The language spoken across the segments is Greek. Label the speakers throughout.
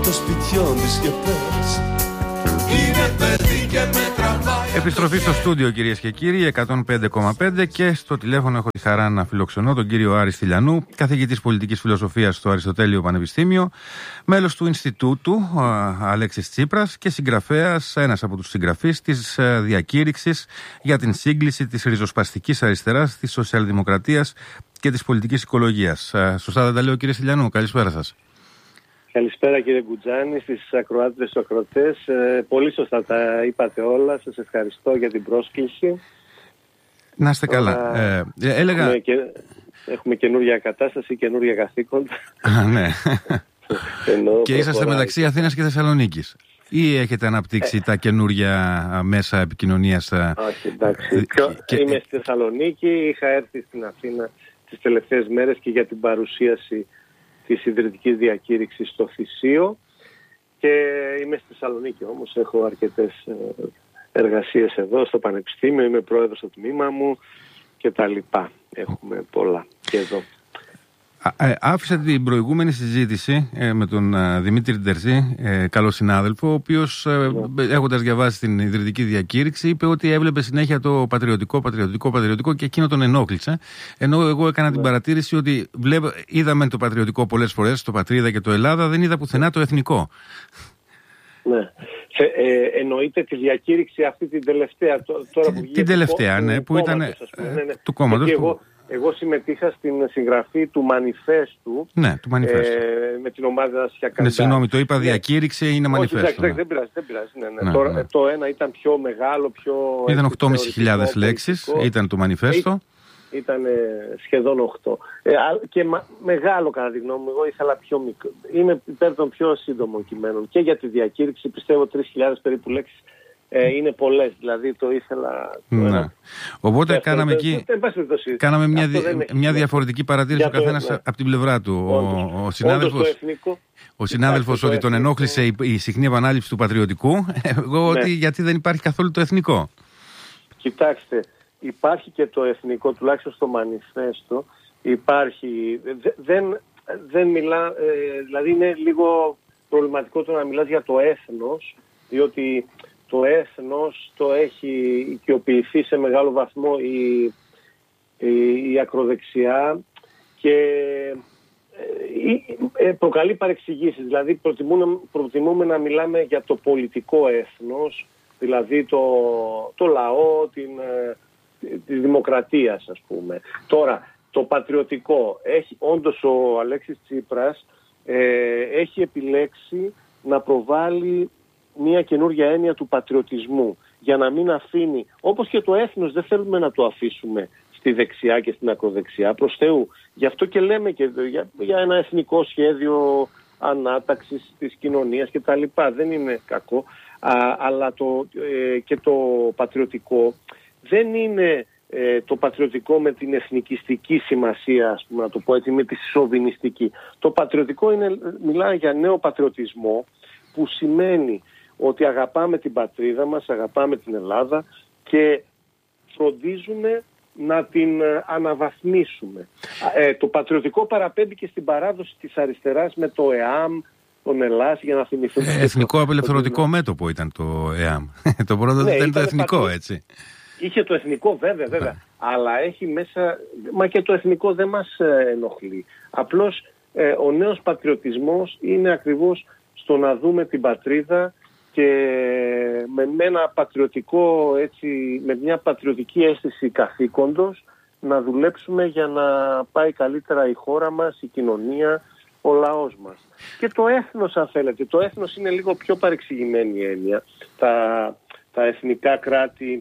Speaker 1: των σπιτιών της και πες είναι παιδί και με τραβάει.
Speaker 2: Επιστροφή στο στούντιο, κυρίες και κύριοι, 105,5 και στο τηλέφωνο έχω τη χαρά να φιλοξενώ τον κύριο Άρη Στυλιανού, καθηγητής πολιτικής φιλοσοφίας στο Αριστοτέλειο Πανεπιστήμιο, μέλος του Ινστιτούτου Αλέξης Τσίπρας και συγγραφέας, ένας από τους συγγραφείς της διακήρυξης για την σύγκληση της ριζοσπαστικής αριστεράς, της σοσιαλδημοκρατίας και της πολιτικής οικολογίας. Σωστά δεν τα λέω, κύριε Στυλιανού? Καλησπέρα σας.
Speaker 3: Καλησπέρα, κύριε Γκουτζάνη, στις ακροάτες και ακροατές. Πολύ σωστά τα είπατε όλα. Σας ευχαριστώ για την πρόσκληση.
Speaker 2: Να είστε καλά. Έλεγα...
Speaker 3: Έχουμε καινούργια κατάσταση, καινούργια καθήκοντα.
Speaker 2: Ναι. Και είσαστε μεταξύ Αθήνας και Θεσσαλονίκης. Ή έχετε αναπτύξει τα καινούργια μέσα επικοινωνίας?
Speaker 3: Όχι, εντάξει. Είμαι στη Θεσσαλονίκη, είχα έρθει στην Αθήνα τις τελευταίες μέρες και για την παρουσίαση της ιδρυτικής διακήρυξης στο Θησίο και είμαι στη Θεσσαλονίκη όμως, έχω αρκετές εργασίες εδώ στο Πανεπιστήμιο, είμαι πρόεδρος στο τμήμα μου και τα λοιπά. Έχουμε πολλά και εδώ.
Speaker 2: Άφησα την προηγούμενη συζήτηση με τον Δημήτρη Ντερζή, καλό συνάδελφο, ο οποίος έχοντας διαβάσει την ιδρυτική διακήρυξη είπε ότι έβλεπε συνέχεια το πατριωτικό και εκείνο τον ενόχλησε, ενώ εγώ έκανα την παρατήρηση ότι είδαμε το πατριωτικό πολλές φορές, το Πατρίδα και το Ελλάδα, δεν είδα πουθενά το εθνικό.
Speaker 3: Ναι. Εννοείται τη διακήρυξη αυτή την τελευταία τώρα που
Speaker 2: την τελευταία, ναι, που ήταν του κόμματος.
Speaker 3: Εγώ συμμετείχα στην συγγραφή του Μανιφέστου.
Speaker 2: Ναι, του Μανιφέστου.
Speaker 3: Με την ομάδα Σιακαντά.
Speaker 2: Ναι, συγγνώμη, το είπα διακήρυξη, είναι Μανιφέστο.
Speaker 3: Όχι, δεν πειράζει. Ναι. Το ένα ήταν πιο μεγάλο, πιο...
Speaker 2: Ήταν 8.500 λέξεις, ήταν το Μανιφέστο.
Speaker 3: Ήταν σχεδόν 8. Και μεγάλο κατά τη γνώμη μου, εγώ ήθελα πιο μικρό. Είμαι υπέρ των πιο σύντομων κειμένων. Και για τη διακήρυξη πιστεύω 3.000 περίπου λέξεις. Είναι πολλές, δηλαδή το ήθελα.
Speaker 2: Ναι. Οπότε κάναμε εκεί. Κάναμε μια διαφορετική παρατήρηση ο καθένας από την πλευρά του. Ο συνάδελφος ότι τον ενόχλησε η συχνή επανάληψη του πατριωτικού. Εγώ ότι γιατί δεν υπάρχει καθόλου το εθνικό.
Speaker 3: Κοιτάξτε, υπάρχει και το εθνικό, τουλάχιστον στο Μανιφέστο. Υπάρχει. Δεν μιλά, δηλαδή είναι λίγο προβληματικό το να μιλάς για το έθνος, διότι το έθνος το έχει οικειοποιηθεί σε μεγάλο βαθμό η ακροδεξιά και προκαλεί παρεξηγήσεις. Δηλαδή προτιμούμε να μιλάμε για το πολιτικό έθνος, δηλαδή το λαό της δημοκρατίας, ας πούμε. Τώρα, το πατριωτικό, όντως ο Αλέξης Τσίπρας έχει επιλέξει να προβάλλει μια καινούργια έννοια του πατριωτισμού, για να μην αφήνει, όπως και το έθνος δεν θέλουμε να το αφήσουμε στη δεξιά και στην ακροδεξιά, προς Θεού. Γι' αυτό και λέμε και για ένα εθνικό σχέδιο ανάταξης της κοινωνίας και τα λοιπά. Δεν είναι κακό, αλλά και το πατριωτικό δεν είναι το πατριωτικό με την εθνικιστική σημασία, ας πούμε, να το πω έτσι, με τη σοβινιστική. Το πατριωτικό μιλάει για νέο πατριωτισμό, που σημαίνει ότι αγαπάμε την πατρίδα μας, αγαπάμε την Ελλάδα και φροντίζουμε να την αναβαθμίσουμε. Το πατριωτικό παραπέμπει και στην παράδοση της αριστεράς με το ΕΑΜ, τον Ελλάς, για να θυμηθούμε.
Speaker 2: Εθνικό απελευθερωτικό μέτωπο ήταν το ΕΑΜ. Το πρώτο δεν ήταν το εθνικό, έτσι.
Speaker 3: Είχε το εθνικό, βέβαια. Αλλά έχει μέσα... Μα και το εθνικό δεν μας ενοχλεί. Απλώς ο νέος πατριωτισμός είναι ακριβώς στο να δούμε την πατρίδα και με ένα πατριωτικό, έτσι, με μια πατριωτική αίσθηση καθήκοντος να δουλέψουμε για να πάει καλύτερα η χώρα μας, η κοινωνία, ο λαός μας. Και το έθνος, αν θέλετε, το έθνος είναι λίγο πιο παρεξηγημένη έννοια. Τα εθνικά κράτη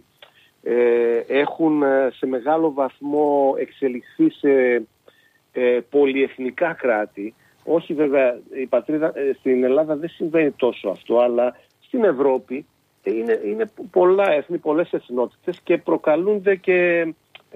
Speaker 3: έχουν σε μεγάλο βαθμό εξελιχθεί σε πολυεθνικά κράτη. Όχι βέβαια, η πατρίδα στην Ελλάδα δεν συμβαίνει τόσο αυτό, αλλά στην Ευρώπη είναι πολλά έθνη, πολλές εθνότητες και προκαλούνται και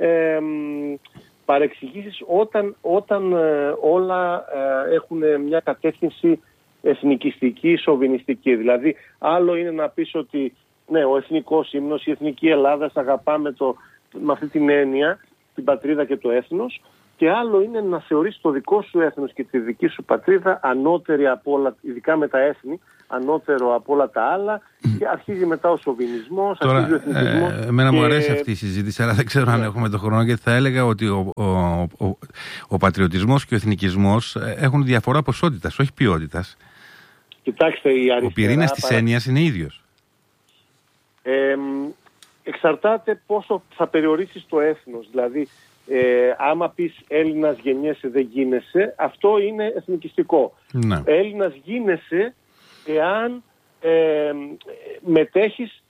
Speaker 3: παρεξηγήσεις όταν όλα έχουν μια κατεύθυνση εθνικιστική, σοβινιστική. Δηλαδή άλλο είναι να πεις ότι ναι, ο εθνικός ύμνος, η εθνική Ελλάδα, αγαπάμε με αυτή την έννοια, την πατρίδα και το έθνος, και άλλο είναι να θεωρείς το δικό σου έθνος και τη δική σου πατρίδα ανώτερη από όλα, ειδικά με τα έθνη, ανώτερο από όλα τα άλλα, και αρχίζει μετά ο σοβινισμός, αρχίζει ο εθνικισμός.
Speaker 2: Εμένα μου αρέσει αυτή η συζήτηση, αλλά δεν ξέρω αν έχουμε τον χρόνο, γιατί θα έλεγα ότι ο πατριωτισμός και ο εθνικισμός έχουν διαφορά ποσότητας, όχι ποιότητας.
Speaker 3: Κοιτάξτε, η αριστερά,
Speaker 2: ο πυρήνας της έννοιας είναι ίδιος.
Speaker 3: Εξαρτάται πόσο θα περιορίσεις το έθνος. Δηλαδή, άμα πεις Έλληνας γεννιέσαι δεν γίνεσαι, αυτό είναι εθνικιστικό.
Speaker 2: Ναι.
Speaker 3: Έλληνας γίνεσαι εάν μετέχεις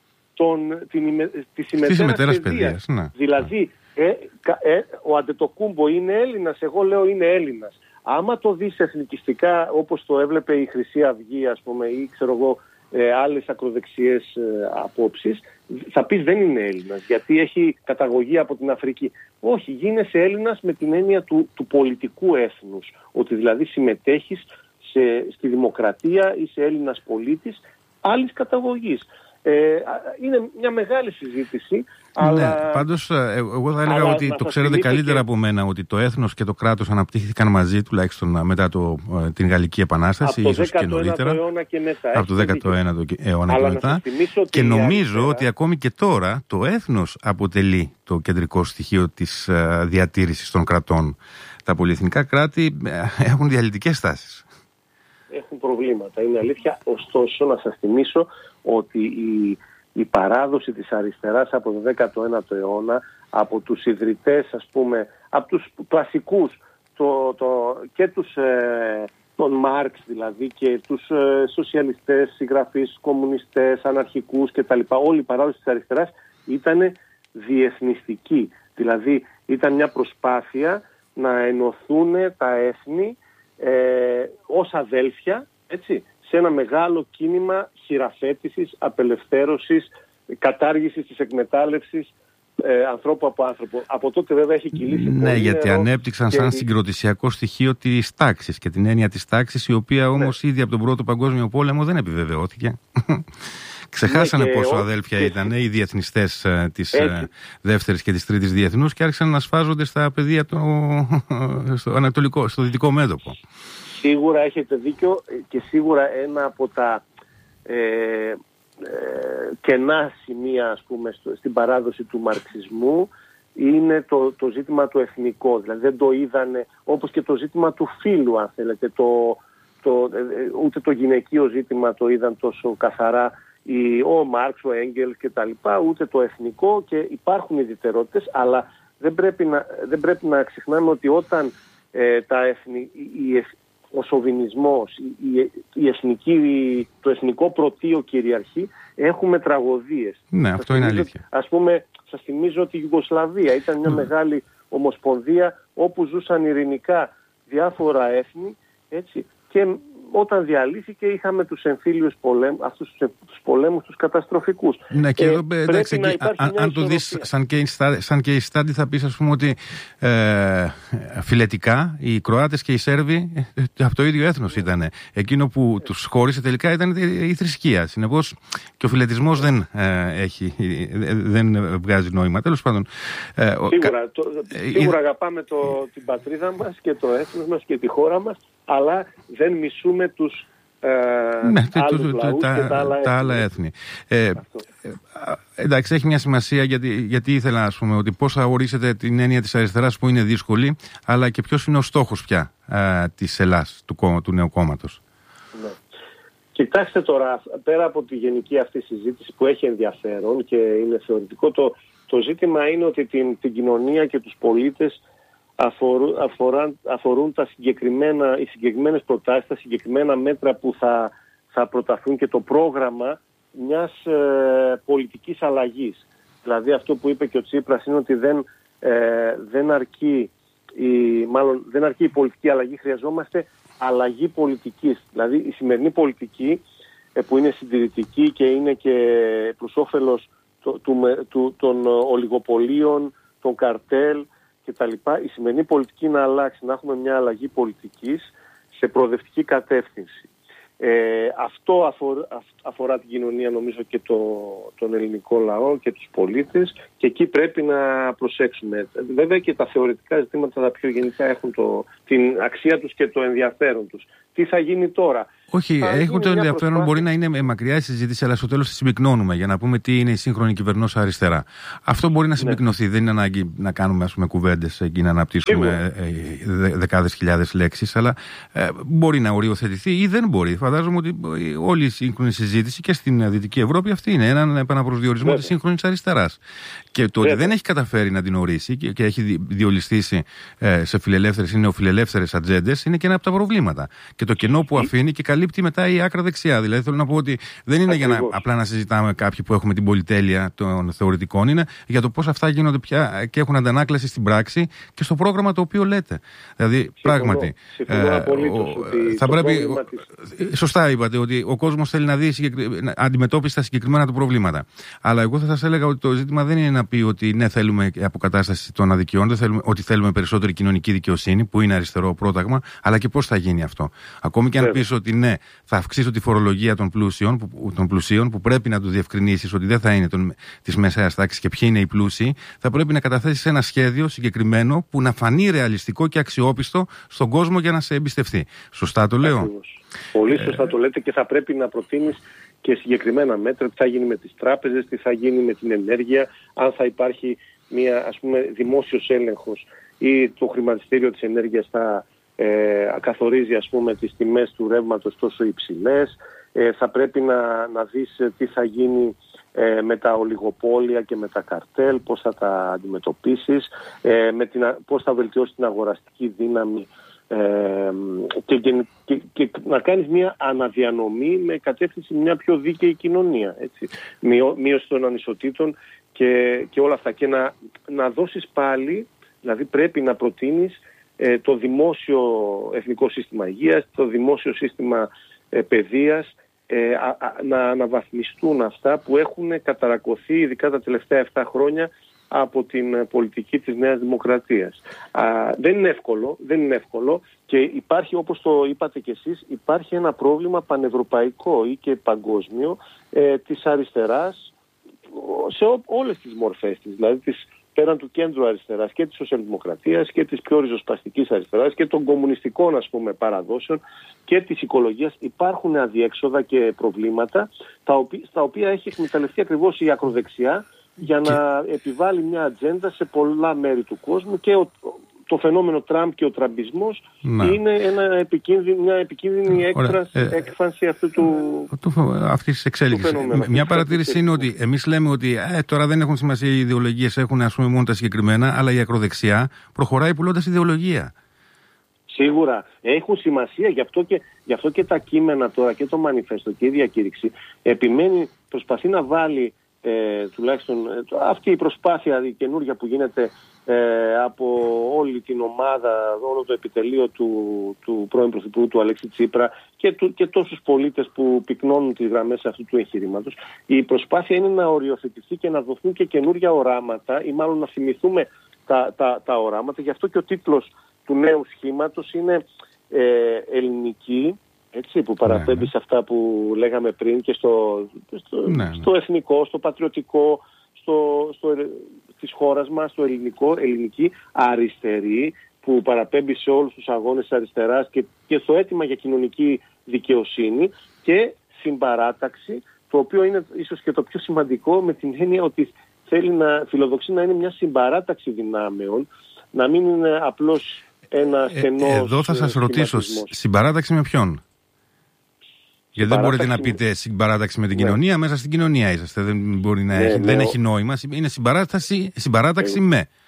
Speaker 3: τη συμμετέρας παιδείας.
Speaker 2: Ναι.
Speaker 3: Δηλαδή, ο Αντετοκούμπο είναι Έλληνας, εγώ λέω είναι Έλληνας. Άμα το δεις εθνικιστικά, όπως το έβλεπε η Χρυσή Αυγή, ας πούμε, ή ξέρω εγώ, άλλες ακροδεξιές απόψεις, θα πεις δεν είναι Έλληνας, γιατί έχει καταγωγή από την Αφρική. Όχι, γίνεσαι Έλληνας με την έννοια του πολιτικού έθνους, ότι δηλαδή συμμετέχεις στη δημοκρατία, είσαι Έλληνας πολίτης άλλης καταγωγής. Είναι μια μεγάλη συζήτηση. Αλλά...
Speaker 2: Ναι, πάντως εγώ θα έλεγα ότι το ξέρετε καλύτερα από μένα, ότι το έθνος και το κράτος αναπτύχθηκαν μαζί, τουλάχιστον μετά την Γαλλική Επανάσταση, ίσως και νωρίτερα, από το 19ο αιώνα και μετά. Και νομίζω ότι ακόμη και τώρα το έθνος αποτελεί το κεντρικό στοιχείο της διατήρησης των κρατών. Τα πολυεθνικά κράτη έχουν διαλυτικές στάσεις.
Speaker 3: Έχουν προβλήματα, είναι αλήθεια. Ωστόσο, να σας θυμίσω ότι η παράδοση της αριστεράς από το 19ο αιώνα, από τους ιδρυτές, ας πούμε, από τους κλασικούς και τον Μάρξ δηλαδή, και τους σοσιαλιστές, συγγραφείς, κομμουνιστές, αναρχικούς κτλ. Όλη η παράδοση της αριστεράς ήταν διεθνιστική. Δηλαδή ήταν μια προσπάθεια να ενωθούν τα έθνη ως αδέλφια, έτσι, σε ένα μεγάλο κίνημα χειραφέτησης, απελευθέρωσης, κατάργησης της εκμετάλλευσης ανθρώπου από άνθρωπο. Από τότε βέβαια έχει κυλήσει.
Speaker 2: Ναι, γιατί ανέπτυξαν σαν συγκροτησιακό στοιχείο της τάξης και την έννοια της τάξης, η οποία όμως ήδη από τον Πρώτο Παγκόσμιο Πόλεμο δεν επιβεβαιώθηκε. Ξεχάσανε πόσο αδέλφια ήταν οι διεθνιστές της δεύτερης και της τρίτης διεθνούς και άρχισαν να σφάζονται στα πεδία στο δυτικό μέτωπο.
Speaker 3: Σίγουρα έχετε δίκιο, και σίγουρα ένα από τα κενά σημεία, ας πούμε, στην παράδοση του μαρξισμού είναι το ζήτημα το εθνικό. Δηλαδή δεν το είδανε, όπως και το ζήτημα του φύλου, αν θέλετε, ούτε το γυναικείο ζήτημα το είδαν τόσο καθαρά ο Μάρξ, ο Έγγελς και τα λοιπά, ούτε το εθνικό, και υπάρχουν ιδιαιτερότητες, αλλά δεν πρέπει να ξεχνάμε ότι όταν ο σοβινισμός, το εθνικό πρωτείο κυριαρχεί, έχουμε τραγωδίες.
Speaker 2: Ναι, αυτό είναι αλήθεια.
Speaker 3: Ας πούμε, σας θυμίζω ότι η Ιουγκοσλαβία ήταν μια μεγάλη ομοσπονδία όπου ζούσαν ειρηνικά διάφορα έθνη, έτσι, και όταν διαλύθηκε είχαμε τους εμφύλιους πολέμους, αυτούς τους πολέμους τους καταστροφικούς.
Speaker 2: Ναι, και εδώ εντάξει, αν το δεις σαν και η στάντη, θα πεις, ας πούμε, ότι φιλετικά οι Κροάτες και οι Σέρβοι από το ίδιο έθνος ήταν. Εκείνο που τους χώρισε τελικά ήταν η θρησκεία. Συνεπώς και ο φιλετισμός δεν βγάζει νόημα. Τέλος πάντων.
Speaker 3: Σίγουρα αγαπάμε την πατρίδα μας και το έθνος μας και τη χώρα μας, αλλά δεν μισούμε τους άλλους λαούς και τα άλλα έθνη.
Speaker 2: Εντάξει, έχει μια σημασία, γιατί ήθελα, ας πούμε, ότι πώς θα ορίσετε την έννοια της αριστεράς, που είναι δύσκολη, αλλά και ποιος είναι ο στόχος πια της Ελλάς, του νέου κόμματος.
Speaker 3: Ναι. Κοιτάξτε τώρα, πέρα από τη γενική αυτή συζήτηση που έχει ενδιαφέρον και είναι θεωρητικό, το ζήτημα είναι ότι την κοινωνία και τους πολίτες αφορούν οι συγκεκριμένες προτάσεις, τα συγκεκριμένα μέτρα που θα προταθούν και το πρόγραμμα μιας πολιτικής αλλαγής. Δηλαδή αυτό που είπε και ο Τσίπρας είναι ότι δεν αρκεί η πολιτική αλλαγή, χρειαζόμαστε αλλαγή πολιτικής. Δηλαδή η σημερινή πολιτική που είναι συντηρητική και είναι και προς όφελος των ολιγοπολίων, των καρτέλ κτλ. Η σημερινή πολιτική να αλλάξει, να έχουμε μια αλλαγή πολιτικής σε προοδευτική κατεύθυνση. Αυτό αφορά την κοινωνία, νομίζω, και τον ελληνικό λαό και τους πολίτες, και εκεί πρέπει να προσέξουμε. Βέβαια και τα θεωρητικά ζητήματα τα πιο γενικά έχουν την αξία τους και το ενδιαφέρον τους. Τι θα γίνει τώρα?
Speaker 2: Όχι, έχουν το ενδιαφέρον, μπορεί να είναι μακριά η συζήτηση, αλλά στο τέλος τη συμπυκνώνουμε για να πούμε τι είναι η σύγχρονη κυβερνόσα αριστερά. Αυτό μπορεί να συμπυκνωθεί. Δεν είναι ανάγκη να κάνουμε κουβέντες εκεί, να αναπτύσσουμε δεκάδες χιλιάδες λέξεις, αλλά μπορεί να οριοθετηθεί ή δεν μπορεί. Φαντάζομαι ότι όλη η σύγχρονη συζήτηση και στην Δυτική Ευρώπη αυτή είναι έναν επαναπροσδιορισμό της σύγχρονης αριστεράς. Και το ότι δεν έχει καταφέρει να την ορίσει και έχει διολιστήσει σε φιλελεύθερες ή νεοφιλελεύθερες ατζέντες είναι και ένα από τα προβλήματα. Και το κενό που αφήνει και καλύπτει μετά η άκρα δεξιά. Δηλαδή θέλω να πω ότι δεν είναι για να απλά να συζητάμε κάποιοι που έχουμε την πολυτέλεια των θεωρητικών, είναι για το πώς αυτά γίνονται πια και έχουν αντανάκλαση στην πράξη και στο πρόγραμμα το οποίο λέτε. Δηλαδή πράγματι θα πρέπει. Σωστά είπατε ότι ο κόσμος θέλει να δει αντιμετώπιση στα συγκεκριμένα του προβλήματα. Αλλά εγώ θα σας έλεγα ότι το ζήτημα δεν είναι να πει ότι ναι, θέλουμε αποκατάσταση των αδικιών, ότι θέλουμε περισσότερη κοινωνική δικαιοσύνη, που είναι αριστερό πρόταγμα, αλλά και πώς θα γίνει αυτό. Ακόμη και αν πεις ότι ναι, θα αυξήσω τη φορολογία των πλουσίων, που πρέπει να του διευκρινίσεις ότι δεν θα είναι της μεσαίας τάξης και ποιοι είναι οι πλούσιοι, θα πρέπει να καταθέσεις ένα σχέδιο συγκεκριμένο που να φανεί ρεαλιστικό και αξιόπιστο στον κόσμο για να σε εμπιστευτεί. Σωστά το λέω?
Speaker 3: Πολύ σωστά το λέτε, και θα πρέπει να προτείνεις και συγκεκριμένα μέτρα. Τι θα γίνει με τις τράπεζες, τι θα γίνει με την ενέργεια, αν θα υπάρχει μια, ας πούμε, δημόσιος έλεγχος ή το χρηματιστήριο της ενέργειας θα καθορίζει, ας πούμε, τις τιμές του ρεύματος τόσο υψηλές. Θα πρέπει να δεις τι θα γίνει με τα ολιγοπόλια και με τα καρτέλ, πώς θα τα αντιμετωπίσεις, πώς θα βελτιώσεις την αγοραστική δύναμη και να κάνεις μια αναδιανομή με κατεύθυνση μια πιο δίκαιη κοινωνία, έτσι. Μείωση των ανισοτήτων και όλα αυτά, και να δώσεις πάλι, δηλαδή πρέπει να προτείνεις το δημόσιο εθνικό σύστημα υγείας, το δημόσιο σύστημα παιδείας, να αναβαθμιστούν αυτά που έχουν καταρακωθεί ειδικά τα τελευταία 7 χρόνια από την πολιτική της Νέας Δημοκρατίας. Δεν είναι εύκολο και υπάρχει, όπως το είπατε κι εσείς, υπάρχει ένα πρόβλημα πανευρωπαϊκό ή και παγκόσμιο της αριστεράς σε όλες τις μορφές της, δηλαδή πέραν του κέντρου αριστεράς και της σοσιαλδημοκρατίας και της πιο ριζοσπαστικής αριστεράς και των κομμουνιστικών, ας πούμε, παραδόσεων και της οικολογίας. Υπάρχουν αδιέξοδα και προβλήματα στα οποία έχει εκμεταλλευτεί ακριβώς η ακροδεξιά για να επιβάλλει μια ατζέντα σε πολλά μέρη του κόσμου, και το φαινόμενο Τραμπ και ο τραμπισμός είναι μια επικίνδυνη έκφανση αυτής
Speaker 2: της εξέλιξης. Μια παρατήρηση είναι ότι εμείς λέμε ότι τώρα δεν έχουν σημασία οι ιδεολογίες, έχουν, ας πούμε, μόνο τα συγκεκριμένα, αλλά η ακροδεξιά προχωράει πουλώντας ιδεολογία.
Speaker 3: Σίγουρα έχουν σημασία, γι' αυτό και τα κείμενα τώρα και το μανιφέστο και η διακήρυξη επιμένει, προσπαθεί να βάλει τουλάχιστον αυτή η προσπάθεια η καινούργια που γίνεται από όλη την ομάδα, όλο το επιτελείο του πρώην Πρωθυπουργού του Αλέξη Τσίπρα και τόσους πολίτες που πυκνώνουν τις γραμμές αυτού του εγχειρήματος. Η προσπάθεια είναι να οριοθετηθεί και να δοθούν και καινούργια οράματα, ή μάλλον να θυμηθούμε τα οράματα. Γι' αυτό και ο τίτλος του νέου σχήματος είναι ελληνική, έτσι, που παραπέμπει σε αυτά που λέγαμε πριν και στο εθνικό, στο πατριωτικό, της χώρας μας, στο ελληνική, αριστερή, που παραπέμπει σε όλους τους αγώνες της αριστεράς και στο αίτημα για κοινωνική δικαιοσύνη, και συμπαράταξη, το οποίο είναι ίσως και το πιο σημαντικό, με την έννοια ότι φιλοδοξεί να είναι μια συμπαράταξη δυνάμεων, να μην είναι απλώς ένα στενός.
Speaker 2: Εδώ θα σας ρωτήσω, συμπαράταξη με ποιον? Γιατί δεν μπορείτε να πείτε συμπαράταξη με την κοινωνία, μέσα στην κοινωνία είσαστε. Δεν έχει νόημα. Είναι συμπαράταξη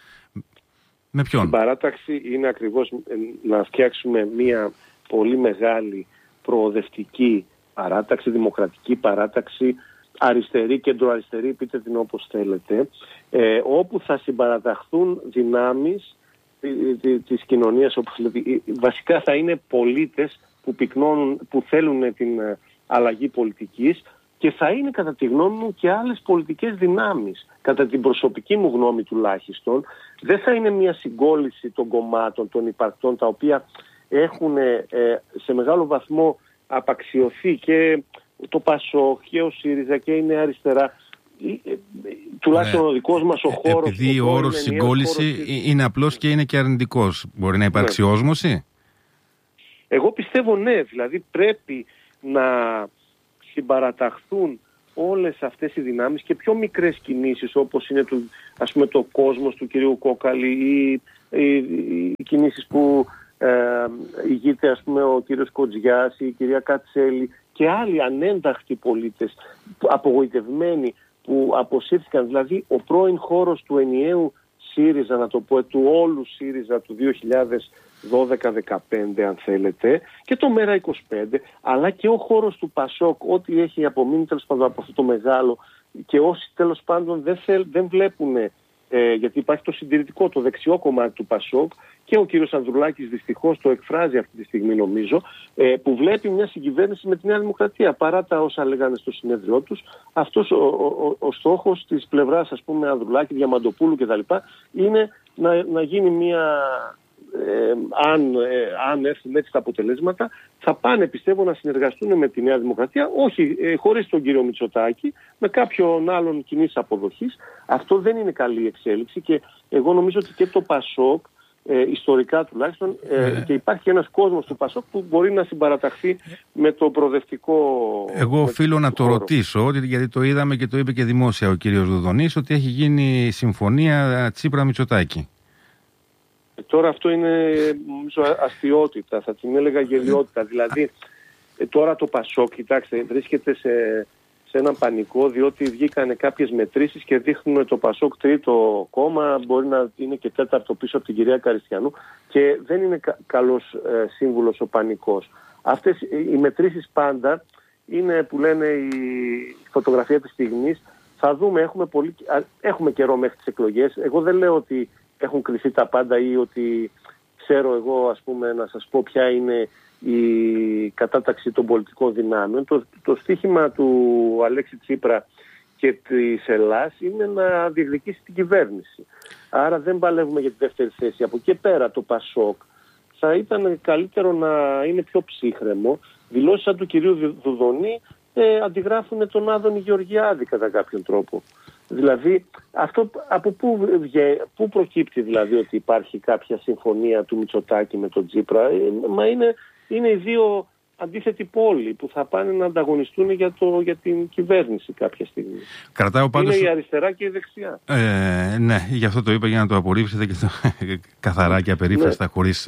Speaker 2: με ποιον?
Speaker 3: Συμπαράταξη είναι ακριβώς να φτιάξουμε μια πολύ μεγάλη προοδευτική παράταξη, δημοκρατική παράταξη, αριστερή, κεντροαριστερή, πείτε την όπως θέλετε, όπου θα συμπαραταχθούν δυνάμεις της κοινωνίας, όπως λέτε. Βασικά θα είναι πολίτες που πυκνώνουν, που θέλουν την αλλαγή πολιτικής, και θα είναι, κατά τη γνώμη μου, και άλλες πολιτικές δυνάμεις. Κατά την προσωπική μου γνώμη τουλάχιστον, δεν θα είναι μια συγκόλληση των κομμάτων, των υπαρκτών, τα οποία έχουν σε μεγάλο βαθμό απαξιωθεί και το ΠΑΣΟΚ και ο ΣΥΡΙΖΑ και η Νέα Αριστερά, τουλάχιστον ο δικός μας ο χώρος.
Speaker 2: Επειδή ο όρος συγκόλληση είναι απλός και είναι και αρνητικός, μπορεί να υπάρξει όσμωση?
Speaker 3: Εγώ πιστεύω ναι, δηλαδή πρέπει να συμπαραταχθούν όλες αυτές οι δυνάμεις και πιο μικρές κινήσεις, όπως είναι ας πούμε το κόσμος του κυρίου Κόκαλη ή οι κινήσεις που ηγείται ας πούμε ο κύριος Κοτζιάς ή η κυρία Κατσέλη και άλλοι ανένταχτοι πολίτες απογοητευμένοι που αποσύρθηκαν. Δηλαδή ο πρώην χώρος του ενιαίου ΣΥΡΙΖΑ, να το πω, του όλου ΣΥΡΙΖΑ του 2012-2015 αν θέλετε, και το ΜΕΡΑ25, αλλά και ο χώρος του ΠΑΣΟΚ, ό,τι έχει απομείνει τέλος πάντων από αυτό το μεγάλο, και όσοι τέλος πάντων δεν βλέπουν, γιατί υπάρχει το συντηρητικό, το δεξιό κομμάτι του ΠΑΣΟΚ, και ο κύριος Ανδρουλάκης δυστυχώς το εκφράζει αυτή τη στιγμή νομίζω, που βλέπει μια συγκυβέρνηση με τη Νέα Δημοκρατία παρά τα όσα λέγανε στο συνέδριό τους. Αυτός ο στόχος της πλευράς ας πούμε Ανδρουλάκη, Διαμαντοπούλου κτλ. Είναι να γίνει μια... αν έρθουν έτσι τα αποτελέσματα, θα πάνε πιστεύω να συνεργαστούν με τη Νέα Δημοκρατία, όχι χωρίς τον κύριο Μητσοτάκη, με κάποιον άλλον κοινής αποδοχής. Αυτό δεν είναι καλή εξέλιξη και εγώ νομίζω ότι και το ΠΑΣΟΚ, ιστορικά τουλάχιστον, και υπάρχει ένας κόσμος του ΠΑΣΟΚ που μπορεί να συμπαραταχθεί με το προοδευτικό. Εγώ
Speaker 2: οφείλω να το ρωτήσω, γιατί το είδαμε και το είπε και δημόσια ο κύριος Δουδονής, ότι έχει γίνει συμφωνία Τσίπρα-Μητσοτάκη.
Speaker 3: Τώρα αυτό είναι νομίζω αστιότητα, θα την έλεγα γελιότητα. Δηλαδή τώρα το ΠΑΣΟΚ, κοιτάξτε, βρίσκεται σε έναν πανικό, διότι βγήκαν κάποιες μετρήσεις και δείχνουν το ΠΑΣΟΚ τρίτο κόμμα, μπορεί να είναι και τέταρτο πίσω από την κυρία Καριστιανού, και δεν είναι καλός σύμβουλος ο πανικός. Αυτές οι μετρήσεις πάντα είναι που λένε η φωτογραφία της στιγμής. Θα δούμε, έχουμε καιρό μέχρι τις εκλογές. Εγώ δεν λέω ότι έχουν κρυφθεί τα πάντα ή ότι ξέρω εγώ ας πούμε να σας πω ποια είναι η κατάταξη των πολιτικών δυνάμεων. Το στίχημα του Αλέξη Τσίπρα και της Ελλάς είναι να διεκδικήσει την κυβέρνηση. Άρα δεν παλεύουμε για τη δεύτερη θέση. Από εκεί πέρα το ΠΑΣΟΚ θα ήταν καλύτερο να είναι πιο ψύχρεμο. Δηλώσεις σαν του κυρίου Δουδονή αντιγράφουν τον Άδωνη Γεωργιάδη κατά κάποιον τρόπο. Δηλαδή, αυτό από πού προκύπτει δηλαδή ότι υπάρχει κάποια συμφωνία του Μητσοτάκη με τον Τσίπρα? Μα είναι οι δύο αντίθετοι πόλοι που θα πάνε να ανταγωνιστούν για την κυβέρνηση κάποια στιγμή. Είναι η αριστερά και η δεξιά.
Speaker 2: Ναι, γι' αυτό το είπα, για να το απορρίψετε και καθαρά και απερίφραστα, χωρίς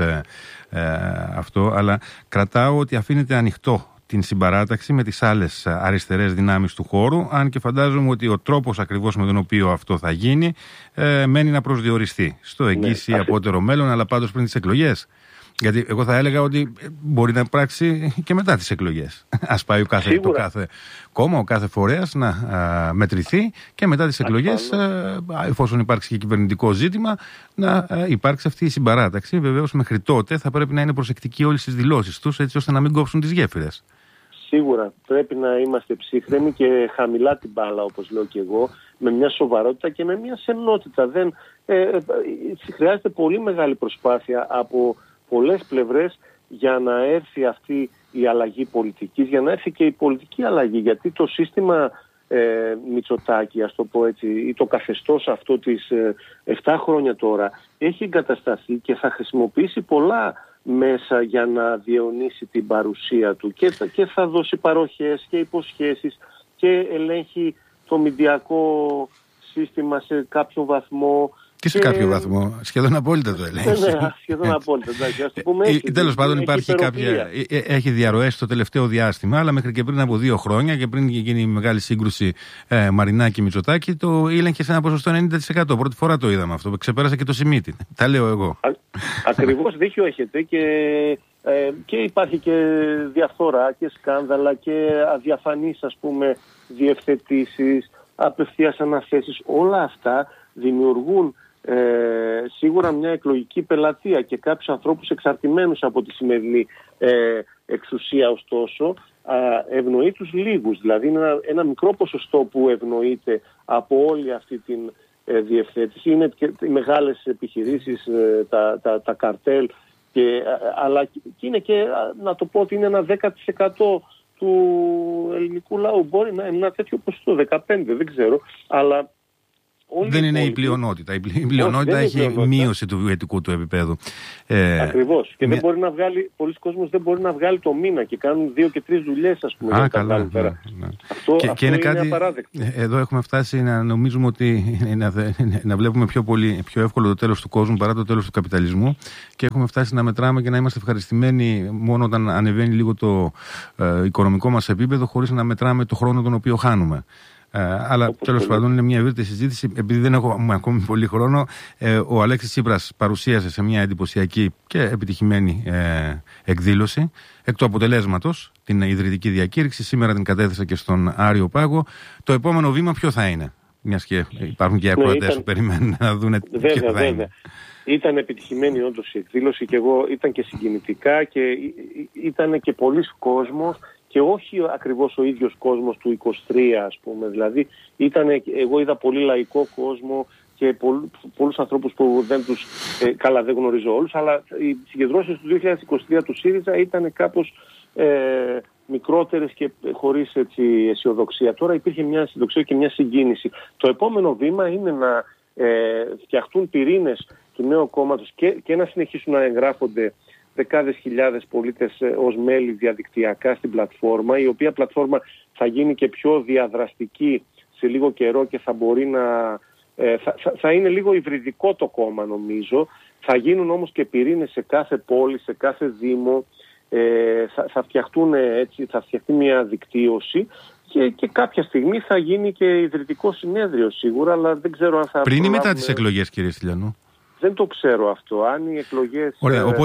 Speaker 2: αυτό. Αλλά κρατάω ότι αφήνεται ανοιχτό την συμπαράταξη με τις άλλες αριστερές δυνάμεις του χώρου, αν και φαντάζομαι ότι ο τρόπος ακριβώς με τον οποίο αυτό θα γίνει μένει να προσδιοριστεί στο εγγύς απότερο μέλλον, αλλά πάντως πριν τις εκλογές. Γιατί εγώ θα έλεγα ότι μπορεί να πράξει και μετά τις εκλογές. Ας πάει το κάθε κόμμα, ο κάθε φορέας να μετρηθεί και μετά τις εκλογές, εφόσον υπάρξει και κυβερνητικό ζήτημα, να υπάρξει αυτή η συμπαράταξη. Βεβαίως μέχρι τότε θα πρέπει να είναι προσεκτικοί όλες τις δηλώσεις τους, έτσι ώστε να μην κόψουν τις γέφυρες.
Speaker 3: Σίγουρα πρέπει να είμαστε ψύχρεμοι και χαμηλά την μπάλα, όπως λέω και εγώ, με μια σοβαρότητα και με μια σεμνότητα. Χρειάζεται πολύ μεγάλη προσπάθεια από πολλές πλευρές για να έρθει αυτή η αλλαγή πολιτικής, για να έρθει και η πολιτική αλλαγή, γιατί το σύστημα Μητσοτάκη, ας το πω έτσι, ή το καθεστώς αυτό της 7 χρόνια τώρα έχει εγκατασταθεί και θα χρησιμοποιήσει πολλά μέσα για να διαιωνίσει την παρουσία του και θα δώσει παροχές και υποσχέσεις και ελέγχει το μηντιακό σύστημα σε κάποιο βαθμό.
Speaker 2: Και σε κάποιο βαθμό, σχεδόν απόλυτα το ελέγχει.
Speaker 3: Ναι, σχεδόν απόλυτα.
Speaker 2: Τέλος πάντων υπάρχει έχει διαρροές το τελευταίο διάστημα, αλλά μέχρι και πριν από 2 χρόνια και πριν γίνει η μεγάλη σύγκρουση Μαρινάκη-Μητσοτάκη, το έλεγχε σε ένα ποσοστό 90%. Πρώτη φορά το είδαμε αυτό, ξεπέρασε και το Σιμίτη. Τα λέω εγώ.
Speaker 3: Ακριβώς δίκιο έχετε και υπάρχει και διαφθορά και σκάνδαλα και αδιαφανείς ας πούμε διευθετήσεις, απευθείας αναθέσεις. Όλα αυτά δημιουργούν σίγουρα μια εκλογική πελατεία και κάποιους ανθρώπους εξαρτημένους από τη σημερινή εξουσία. Ωστόσο ευνοεί τους λίγους, δηλαδή είναι ένα μικρό ποσοστό που ευνοείται από όλη αυτή την διευθέτηση. Είναι και οι μεγάλες επιχειρήσεις, τα καρτέλ Αλλά και είναι και, να το πω ότι είναι ένα 10% του ελληνικού λαού. Μπορεί να είναι ένα τέτοιο ποσοστό, 15%, δεν ξέρω. Αλλά
Speaker 2: δεν είναι η πλειονότητα. Η πλειονότητα έχει μείωση του βιωτικού του επίπεδου.
Speaker 3: Ακριβώς. Και δεν μπορεί να βγάλει, πολλοί κόσμος δεν μπορεί να βγάλει το μήνα και κάνουν 2 και 3 δουλειές, ας πούμε.
Speaker 2: Καλά.
Speaker 3: Αυτό είναι
Speaker 2: κάτι,
Speaker 3: απαράδεκτο.
Speaker 2: Εδώ έχουμε φτάσει να νομίζουμε ότι να βλέπουμε πιο εύκολο το τέλος του κόσμου παρά το τέλος του καπιταλισμού, και έχουμε φτάσει να μετράμε και να είμαστε ευχαριστημένοι μόνο όταν ανεβαίνει λίγο το οικονομικό μας επίπεδο, χωρίς να μετράμε το χρόνο τον οποίο χάνουμε. Αλλά τέλος πάντων είναι μια ευρύτερη συζήτηση. Επειδή δεν έχω ακόμη πολύ χρόνο, ο Αλέξης Τσίπρας παρουσίασε σε μια εντυπωσιακή και επιτυχημένη εκδήλωση εκ του αποτελέσματος την ιδρυτική διακήρυξη. Σήμερα την κατέθεσε και στον Άριο Πάγο. Το επόμενο βήμα ποιο θα είναι? Μιας και υπάρχουν και ακροατές που περιμένουν να δουν ποιο θα είναι.
Speaker 3: Ήταν επιτυχημένη όντως η εκδήλωση και εγώ ήταν και συγκινητικά και ήταν και πολλοί κόσμος. Και όχι ακριβώς ο ίδιος κόσμος του 23, ας πούμε. Δηλαδή, εγώ είδα πολύ λαϊκό κόσμο και πολλούς ανθρώπους που δεν τους... καλά, δεν γνωρίζω όλους, αλλά οι συγκεντρώσεις του 2023 του ΣΥΡΙΖΑ ήταν κάπως μικρότερες και χωρίς αισιοδοξία. Τώρα υπήρχε μια αισιοδοξία και μια συγκίνηση. Το επόμενο βήμα είναι να φτιαχτούν πυρήνες του νέου κόμματος και να συνεχίσουν να εγγράφονται δεκάδες χιλιάδες πολίτες ως μέλη διαδικτυακά στην πλατφόρμα, η οποία πλατφόρμα θα γίνει και πιο διαδραστική σε λίγο καιρό και θα μπορεί να... θα είναι λίγο υβριδικό το κόμμα, νομίζω. Θα γίνουν όμως και πυρήνες σε κάθε πόλη, σε κάθε δήμο. Θα φτιαχτεί μια δικτύωση και κάποια στιγμή θα γίνει και ιδρυτικό συνέδριο σίγουρα, αλλά δεν ξέρω αν θα...
Speaker 2: Πριν ή μετά τις εκλογές, κύριε Στυλιανού?
Speaker 3: Δεν το ξέρω αυτό. Αν οι εκλογές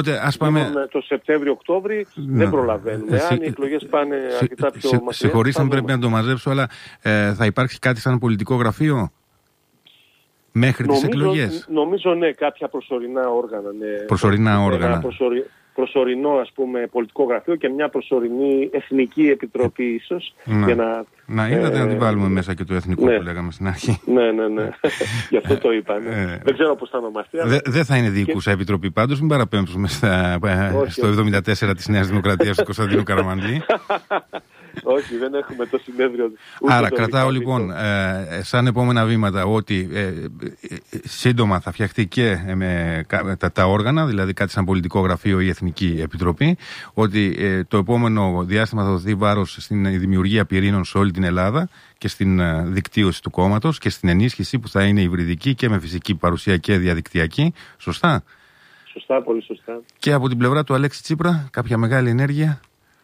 Speaker 3: το Σεπτέμβριο-Οκτώβρη, δεν προλαβαίνουμε. Αν οι εκλογές πάνε αρκετά πιο μακριά...
Speaker 2: Συγχωρήστε, πρέπει να το μαζέψω, αλλά θα υπάρξει κάτι σαν πολιτικό γραφείο μέχρι τις εκλογές?
Speaker 3: Νομίζω ναι, κάποια προσωρινά όργανα. Ναι.
Speaker 2: Προσωρινά όργανα.
Speaker 3: Προσωρινό, ας πούμε, πολιτικό γραφείο και μια προσωρινή εθνική επιτροπή ίσως. Για
Speaker 2: να είδατε να την βάλουμε μέσα και το εθνικό που λέγαμε στην αρχή.
Speaker 3: Ναι. Γι' αυτό το είπα. Δεν ξέρω πώς θα ονομαστεί.
Speaker 2: Δεν θα είναι διοικούσα επιτροπή πάντως, μην παραπέμπτουμε στο 74 της Νέας Δημοκρατίας του Κωνσταντίνου Καραμανλή.
Speaker 3: Όχι, δεν έχουμε το συνέδριο.
Speaker 2: Άρα κρατάω λοιπόν σαν επόμενα βήματα ότι σύντομα θα φτιαχτεί και με τα όργανα, δηλαδή κάτι σαν πολιτικό γραφείο ή εθνική επιτροπή, ότι το επόμενο διάστημα θα δοθεί βάρος στην δημιουργία πυρήνων σε όλη την Ελλάδα και στην δικτύωση του κόμματος και στην ενίσχυση που θα είναι υβριδική και με φυσική παρουσία και διαδικτυακή. Σωστά?
Speaker 3: Σωστά, πολύ σωστά.
Speaker 2: Και από την πλευρά του Αλέξη Τσίπρα κάποια μεγάλη ενέργεια?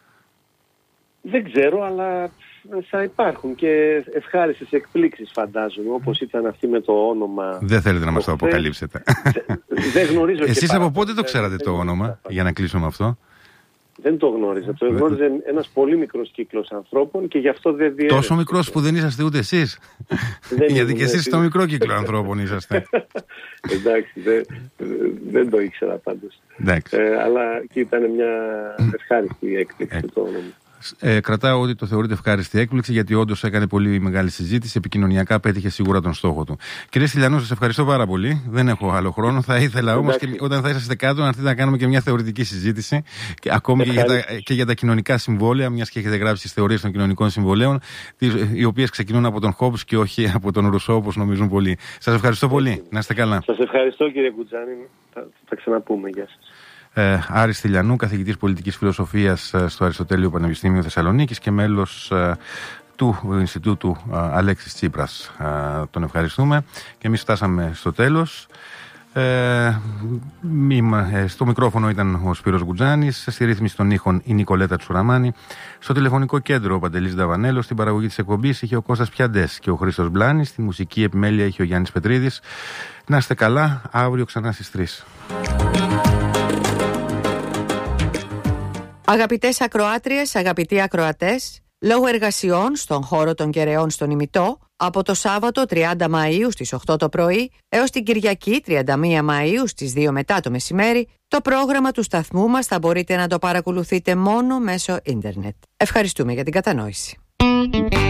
Speaker 3: Δεν ξέρω, αλλά θα υπάρχουν και ευχάριστες εκπλήξεις, φαντάζομαι, όπως ήταν αυτή με το όνομα.
Speaker 2: Δεν θέλετε να μας το αποκαλύψετε?
Speaker 3: Δεν γνωρίζω.
Speaker 2: Εσείς από πότε το ξέρατε το όνομα, για να κλείσουμε αυτό?
Speaker 3: Δεν το γνώριζα. Το γνώριζε ένας πολύ μικρός κύκλος ανθρώπων και γι' αυτό δεν διέρευε.
Speaker 2: Τόσο μικρός που δεν είσαστε ούτε εσείς? Γιατί και εσείς στο μικρό κύκλο ανθρώπων είσαστε.
Speaker 3: Εντάξει, δεν το ήξερα πάντως. Αλλά και ήταν μια ευχάριστη έκπληξη το όνομα.
Speaker 2: Κρατάω ότι το θεωρείται ευχάριστη έκπληξη, γιατί όντως έκανε πολύ μεγάλη συζήτηση. Επικοινωνιακά πέτυχε σίγουρα τον στόχο του. Κύριε Στυλιανού, σας ευχαριστώ πάρα πολύ. Δεν έχω άλλο χρόνο. Θα ήθελα όμως όταν θα είσαστε κάτω να έρθετε να κάνουμε και μια θεωρητική συζήτηση. Και ακόμη και για τα κοινωνικά συμβόλαια, μιας και έχετε γράψει τις θεωρίες των κοινωνικών συμβολέων, οι οποίες ξεκινούν από τον Χόμπς και όχι από τον Ρουσό, όπως νομίζουν πολλοί. Σας ευχαριστώ πολύ. Να είστε καλά.
Speaker 3: Σας ευχαριστώ, κύριε Κουτζάνη. Θα ξαναπούμε. Γεια σας.
Speaker 2: Άρης Στυλιανού, καθηγητής πολιτικής φιλοσοφίας στο Αριστοτέλειο Πανεπιστήμιο Θεσσαλονίκης και μέλος του Ινστιτούτου Αλέξης Τσίπρας. Τον ευχαριστούμε και εμείς φτάσαμε στο τέλος. Στο μικρόφωνο ήταν ο Σπύρος Γκουτζάνης, στη ρύθμιση των ήχων η Νικολέτα Τσουραμάνη, στο τηλεφωνικό κέντρο ο Παντελής Νταβανέλος, στην παραγωγή της εκπομπής είχε ο Κώστας Πιαντές και ο Χρήστος Μπλάνης, στη μουσική επιμέλεια είχε ο Γιάννης Πετρίδης. Να είστε καλά, αύριο ξανά στις 3.
Speaker 4: Αγαπητές ακροάτριες, αγαπητοί ακροατές, λόγω εργασιών στον χώρο των Κεραιών στον Ημιτό, από το Σάββατο 30 Μαΐου στις 8 το πρωί έως την Κυριακή 31 Μαΐου στις 2 μετά το μεσημέρι, το πρόγραμμα του σταθμού μας θα μπορείτε να το παρακολουθείτε μόνο μέσω ίντερνετ. Ευχαριστούμε για την κατανόηση.